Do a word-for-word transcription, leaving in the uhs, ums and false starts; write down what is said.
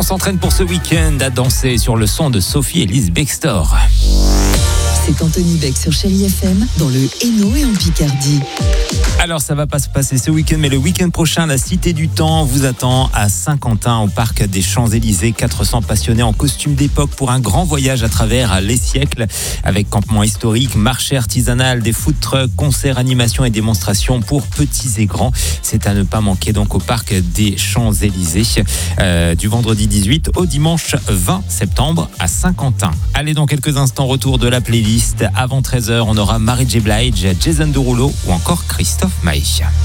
on s'entraîne pour ce week-end à danser sur le son de Sophie Elise Bextor. C'est Anthony Beck sur Chérie F M, dans le Hainaut et en Picardie. Alors, ça va pas se passer ce week-end, mais le week-end prochain, la Cité du Temps vous attend à Saint-Quentin, au parc des Champs-Élysées. quatre cents passionnés en costume d'époque pour un grand voyage à travers les siècles, avec campement historique, marché artisanal, des food trucks, concerts, animations et démonstrations pour petits et grands. C'est à ne pas manquer donc au parc des Champs-Élysées, euh, du vendredi dix-huit au dimanche vingt septembre à Saint-Quentin. Allez, dans quelques instants, retour de la playlist. Avant treize heures, on aura Mary J. Blige, Jason Derulo ou encore Christophe Maé.